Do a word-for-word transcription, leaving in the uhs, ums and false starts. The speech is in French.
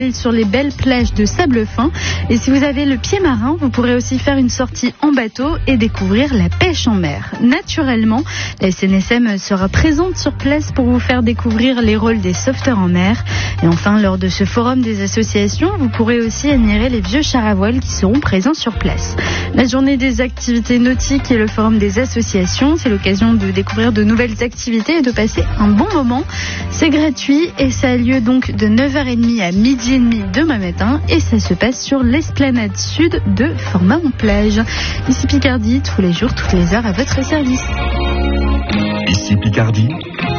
sur les belles plages de sable fin. Et si vous avez le pied marin, vous pourrez aussi faire une sortie en bateau et découvrir la pêche en mer. Naturellement, la S N S M sera présente sur place pour vous faire découvrir les rôles des sauveteurs en mer. Et enfin, lors de ce forum des associations, vous pourrez aussi admirer les vieux chars à voile qui seront présents sur place. La journée des activités nautiques et le forum des associations, c'est l'occasion de découvrir de nouvelles activités et de passer un bon moment. C'est gratuit et ça a lieu donc de neuf heures trente à midi et demi demain matin et ça se passe sur l'esplanade sud de Format-en-Plage. Ici Picardie, tous les jours, toutes les heures à votre service. Ici Picardie.